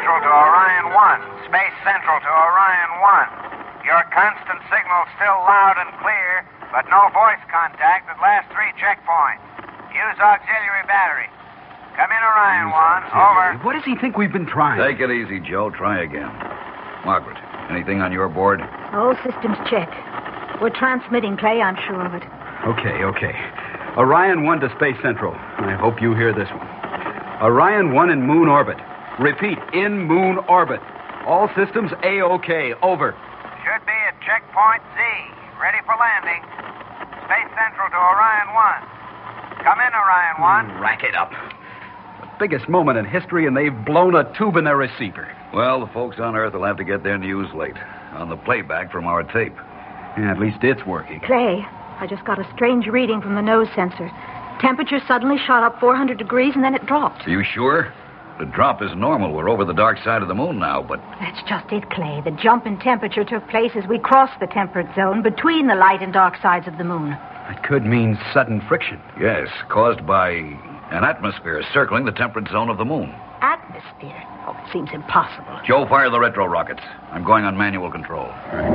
Central to Orion 1. Space Central to Orion 1. Your constant signal's still loud and clear, but no voice contact at last 3 checkpoints. Use auxiliary battery. Come in, Orion 1. Over. What does he think we've been trying? Take it easy, Joe. Try again. Margaret, anything on your board? All systems check. We're transmitting, Clay, I'm sure of it. Okay. Orion 1 to Space Central. I hope you hear this one. Orion 1 in moon orbit. Repeat, in moon orbit. All systems A-OK. Over. Should be at checkpoint Z. Ready for landing. Space Central to Orion 1. Come in, Orion 1. Rack it up. The biggest moment in history, and they've blown a tube in their receiver. Well, the folks on Earth will have to get their news late. On the playback from our tape. Yeah, at least it's working. Clay, I just got a strange reading from the nose sensor. Temperature suddenly shot up 400 degrees, and then it dropped. Are you sure? The drop is normal. We're over the dark side of the moon now, but... That's just it, Clay. The jump in temperature took place as we crossed the temperate zone between the light and dark sides of the moon. That could mean sudden friction. Yes, caused by an atmosphere circling the temperate zone of the moon. Atmosphere? Oh, it seems impossible. Joe, fire the retro rockets. I'm going on manual control.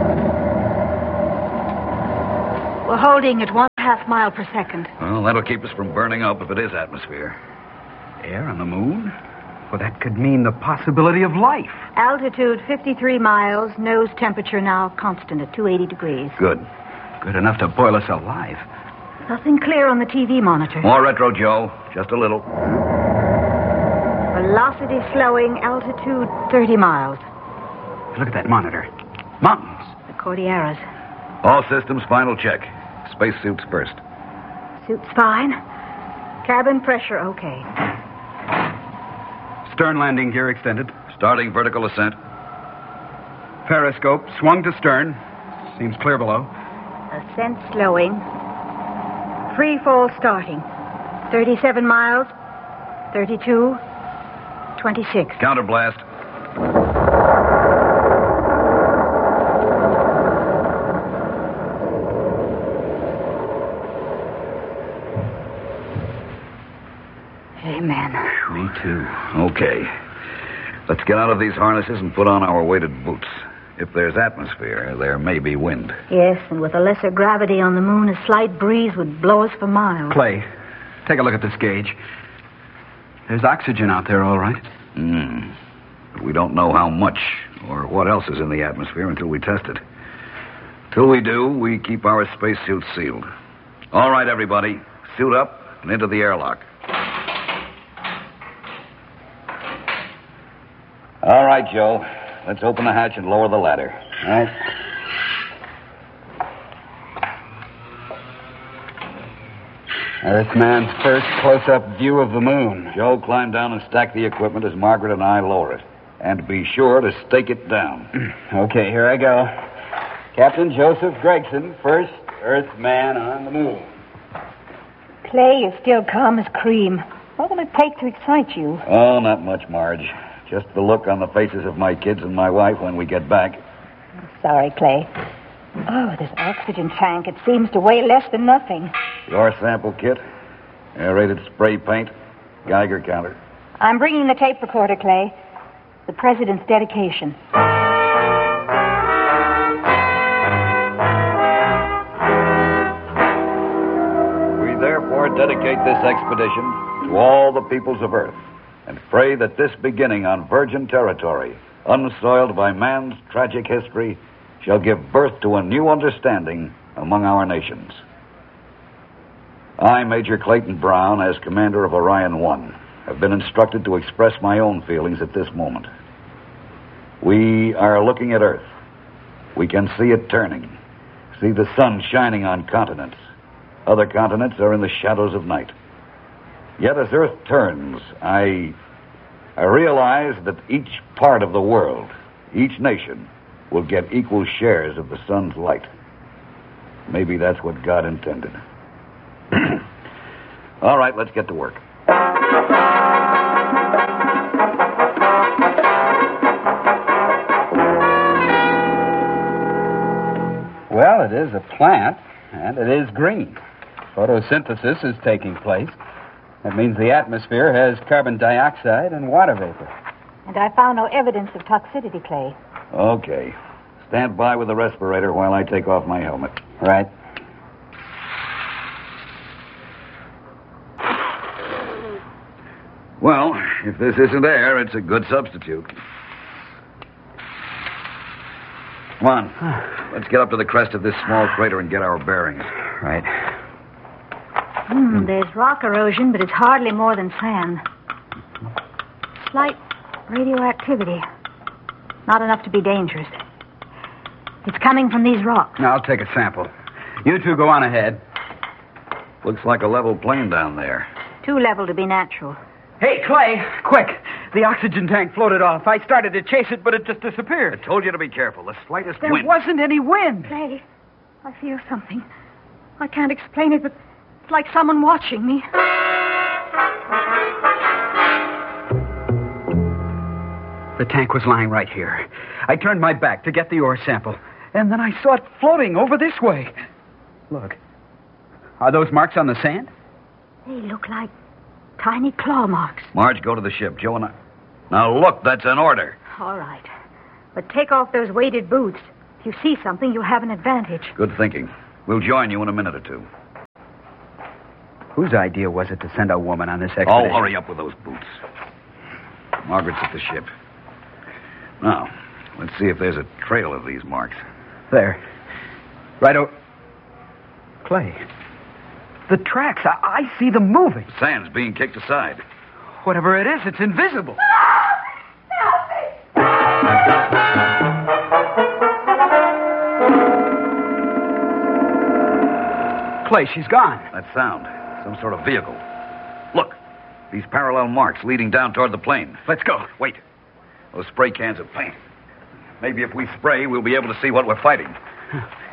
We're holding at 1.5 miles per second. Well, that'll keep us from burning up if it is atmosphere. Air on the moon? Well, that could mean the possibility of life. Altitude 53 miles, nose temperature now constant at 280 degrees. Good. Good enough to boil us alive. Nothing clear on the TV monitor. More retro, Joe. Just a little. Velocity slowing, altitude 30 miles. Look at that monitor. Mountains. The Cordilleras. All systems, final check. Spacesuits first. Suit's fine. Cabin pressure okay. Stern landing gear extended. Starting vertical ascent. Periscope swung to stern. Seems clear below. Ascent slowing. Free fall starting. 37 miles. 32. 26. Counterblast. Amen. Me too. Okay. Let's get out of these harnesses and put on our weighted boots. If there's atmosphere, there may be wind. Yes, and with a lesser gravity on the moon, a slight breeze would blow us for miles. Clay, take a look at this gauge. There's oxygen out there, all right. But we don't know how much or what else is in the atmosphere until we test it. Till we do, we keep our spacesuits sealed. All right, everybody. Suit up and into the airlock. All right, Joe. Let's open the hatch and lower the ladder. All right. Earthman's first close-up view of the moon. Joe, climb down and stack the equipment as Margaret and I lower it. And be sure to stake it down. Okay, here I go. Captain Joseph Gregson, first Earthman on the moon. Clay, you're still calm as cream. What will it take to excite you? Oh, not much, Marge. Just the look on the faces of my kids and my wife when we get back. Sorry, Clay. Oh, this oxygen tank, it seems to weigh less than nothing. Your sample kit, aerated spray paint, Geiger counter. I'm bringing the tape recorder, Clay. The President's dedication. We therefore dedicate this expedition to all the peoples of Earth and pray that this beginning on virgin territory, unsoiled by man's tragic history, shall give birth to a new understanding among our nations. I, Major Clayton Brown, as commander of Orion 1, have been instructed to express my own feelings at this moment. We are looking at Earth. We can see it turning, see the sun shining on continents. Other continents are in the shadows of night. Yet as Earth turns, I realize that each part of the world, each nation, will get equal shares of the sun's light. Maybe that's what God intended. All right, let's get to work. Well, it is a plant, and it is green. Photosynthesis is taking place. That means the atmosphere has carbon dioxide and water vapor. And I found no evidence of toxicity, Clay. Okay. Stand by with the respirator while I take off my helmet. Right. Well, if this isn't air, it's a good substitute. Come on. Let's get up to the crest of this small crater and get our bearings. Right. There's rock erosion, but it's hardly more than sand. Slight radioactivity. Not enough to be dangerous. It's coming from these rocks. Now, I'll take a sample. You two go on ahead. Looks like a level plain down there. Too level to be natural. Hey, Clay, quick. The oxygen tank floated off. I started to chase it, but it just disappeared. I told you to be careful. The slightest There wind. wasn't any wind. Clay, I feel something. I can't explain it, but it's like someone watching me. The tank was lying right here. I turned my back to get the ore sample, and then I saw it floating over this way. Look. Are those marks on the sand? They look like tiny claw marks. Marge, go to the ship. Joe and I... Now, look, that's an order. All right. But take off those weighted boots. If you see something, you'll have an advantage. Good thinking. We'll join you in a minute or two. Whose idea was it to send a woman on this expedition? Oh, hurry up with those boots. Margaret's at the ship. Now, let's see if there's a trail of these marks. There. Right over... Clay. The tracks. I see them moving. Sand's being kicked aside. Whatever it is, it's invisible. Clay, she's gone. That sound. Some sort of vehicle. Look. These parallel marks leading down toward the plane. Let's go. Wait. Those spray cans of paint. Maybe if we spray, we'll be able to see what we're fighting.